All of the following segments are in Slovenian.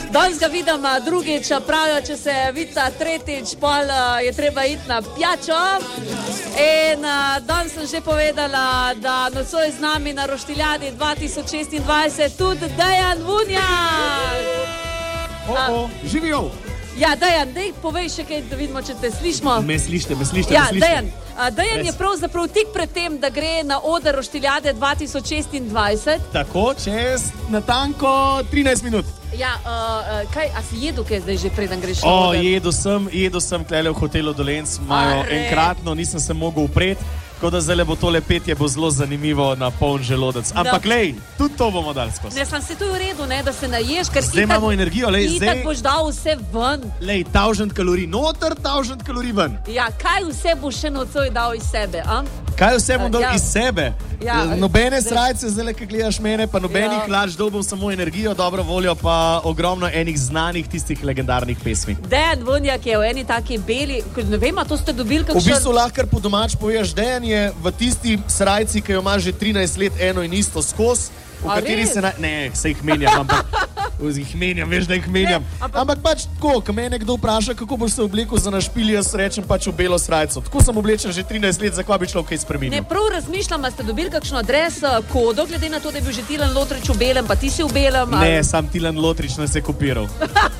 Danes ga vidim drugič, pravijo, če se vidita tretjič, pol je treba iti na pijačo. In danes sem že povedala, da nocoj z nami na Roštiljadi 2026 tudi Dejan Vunjak. Živijo! Ja, Dejan, dej povej še kaj, da vidimo, če te slišimo. Me slište. Ja, Dejan je pravzaprav tik pred tem, da gre na oder Roštiljade 2026. Tako, čez natanko 13 minut. Ja, a si jedel kaj zdaj že preden greš na oder? Jedel sem tlele v hotelu Dolenc, imajo enkratno, nisem se mogel upreti. Tako da zdaj bo tole petje bo zelo zanimivo na poln želodec. Ampak lej, tudi to bomo dali skozi. Ne, sem se tu v redu, ne, da se naješ, ker zdaj imamo energijo, lej, zdaj... Itak boš dal vse ven. Lej, 1000 kalorij noter, 1000 kalorij ven. Ja, kaj vse boš še nocoj dal iz sebe, a? Kaj vse bom dal iz sebe? Ja, nobene srajce, zdaj, kaj gledaš mene, pa nobenih hlač, dal bom samo energijo, dobro voljo, pa ogromno enih znanih tistih legendarnih pesmi. Dejan Vunjak je v eni taki beli, ne vem, a to ste dobili kakšen... V bistvu lahko po domač poveš, Dejan je v tisti srajci, ki jo ima že 13 let eno in isto skos, v kateri se ne, se jih menjam, ampak jih menjam, veš, da jih menjam. Ampak pač tako, ko me nekdo vpraša, kako boš se oblekel za našpili, jaz rečem pač v belo srajco. Tako sem oblečen že 13 let, zakaj bi človek kaj spremenil? Ne, prav razmišljam, a ste dobili kakšno adres, kodo, glede na to, da je bil že Tilen Lotrič v belem, pa ti si v belem? Ne, sam Tilen Lotrič nas je kopiral.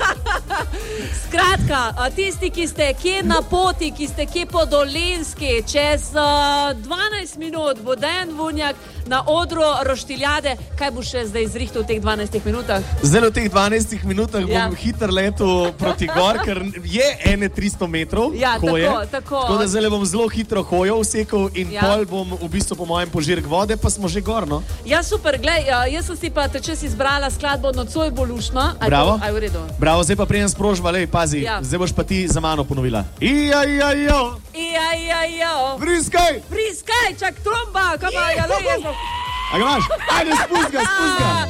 Skratka, tisti, ki ste kje na poti, ki ste kje po Dolenjski, čez 12 minut bo Dejan Vunjak na odru Roštiljade. Kaj bo še zdaj zrihtal v teh 12 minutah? Zdaj v teh 12 minutah bom hiter letel proti gor, ker je ene 300 metrov. Ja, tako. Tako da zdaj bom zelo hitro hojo vsekal in pol bom v bistvu po mojem požirk vode, pa smo že gor, no? Ja, super, glej, jaz sem si pa čas izbrala skladbo Nocoj bo luštno. Bravo. Aj v redu. Bravo, zdaj pa prijem sprožba, lej, pazi, zdaj boš pa ti za mano ponovila. Ijajajo! Vriskaj! Vriskaj, čak tromba, kam je, lej, A ga imaš? Ajde, spust ga!